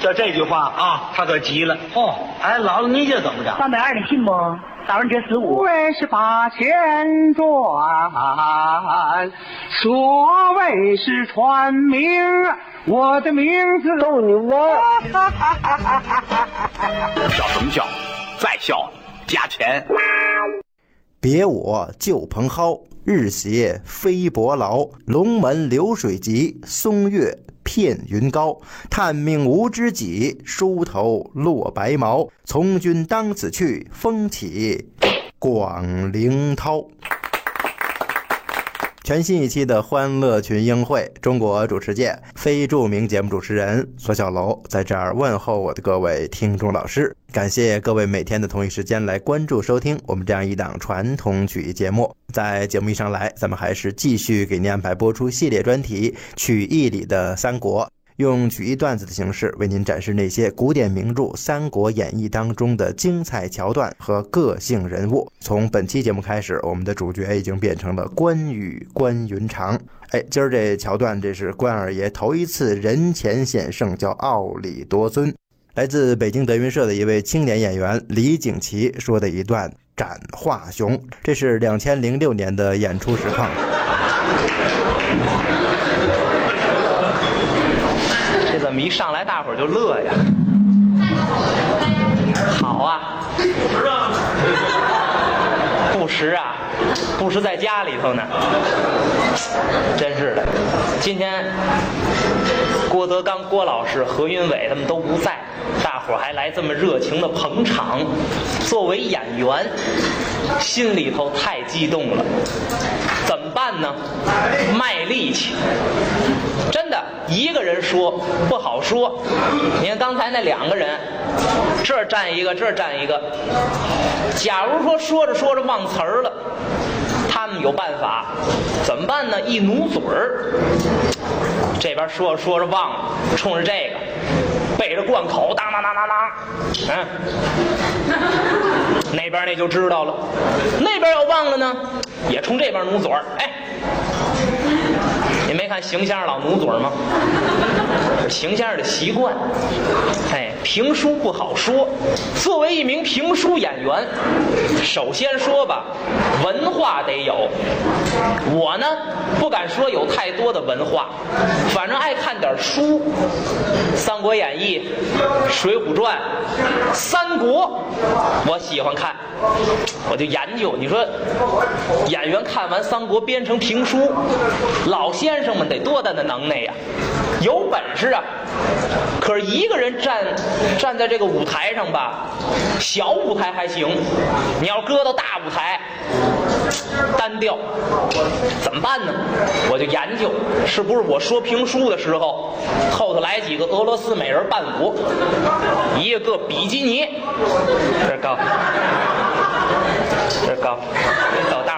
这句话啊，他可急了。哦，哎，姥姥你这怎么着 ？320的信不？大人这15， 为是把钱赚，所谓是传名，我的名字逗你玩。 笑什么笑？再笑加钱。 别我旧蓬蒿，日斜飞伯劳。龙门流水急，松月片云高。探命无知己，梳头落白毛。从军当此去，风起广陵涛。全新一期的欢乐群英会中国主持界非著名节目主持人索小楼在这儿问候我的各位听众老师，感谢各位每天的同一时间来关注收听我们这样一档传统曲艺节目。在节目一上来，咱们还是继续给您安排播出系列专题曲艺里的三国，用曲艺段子的形式为您展示那些古典名著《三国演义》当中的精彩桥段和个性人物。从本期节目开始，我们的主角已经变成了关羽关云长。今儿这桥段，这是关二爷头一次人前显圣，叫傲里夺尊。来自北京德云社的一位青年演员李景琦说的一段斩华雄，这是2006年的演出实况。 怎么一上来大伙儿就乐呀？好啊，不识啊，不识在家里头呢，真是的。今天郭德纲、郭老师、何云伟他们都不在，大伙儿还来这么热情的捧场，作为演员，心里头太激动了。怎么办呢？卖力气。真的，一个人说不好说。你看刚才那2个人，这儿站一个，这儿站一个。假如说说着说着忘词儿了，他们有办法，怎么办呢？一努嘴儿，这边说着说着忘了，冲着这个背着贯口，当当当当当，那边那就知道了。那边要忘了呢，也冲这边努嘴儿，你没看邢先生老努嘴吗？这是邢先生的习惯。评书不好说。作为一名评书演员，首先说吧，文化得有。我呢，不敢说有太多的文化，反正爱看点书，《三国演义》《水浒传》《三国》，我喜欢看，我就研究。你说，演员看完《三国》编成评书，老先生们得多大的能耐呀！有本事啊！可是一个人站在这个舞台上吧，小舞台还行，你要搁到大舞台，单调，怎么办呢？我就研究，是不是我说评书的时候，后头来几个俄罗斯美人伴舞，一个比基尼，这高，这高，老大。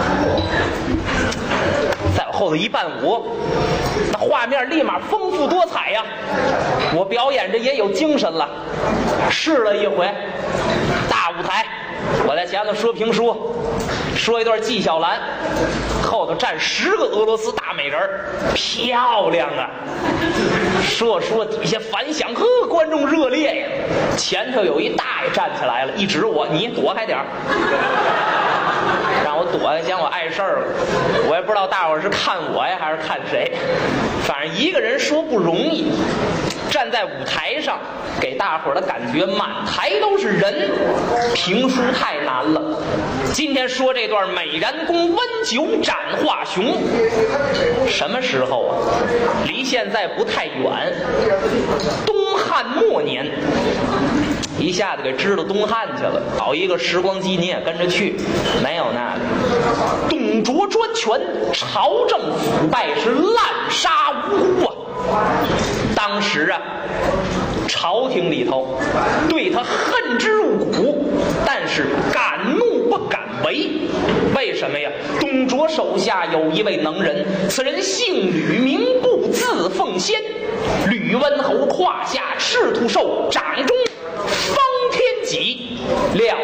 在我后头一伴舞，那画面立马丰富多彩呀！我表演着也有精神了。试了一回，大舞台，我在前头说评书，说一段纪晓岚，后头站10个俄罗斯大美人，漂亮啊！说底下反响，观众热烈呀！前头有一大爷站起来了，一指我，你躲开点儿。让我躲下，嫌我碍事儿了。我也不知道大伙儿是看我呀还是看谁，反正一个人说不容易。站在舞台上，给大伙儿的感觉满台都是人，评书太难了。今天说这段美髯公温酒斩华雄，什么时候啊？离现在不太远，东汉末年。一下子给支到东汉去了，搞一个时光机你也跟着去，没有那个。董卓专权，朝政腐败，是滥杀无辜啊！当时啊，朝廷里头对他恨之入骨，但是敢怒不敢为。为什么呀？董卓手下有一位能人，此人姓吕，名布，字奉先。吕温侯胯下赤兔兽，掌中方天戟，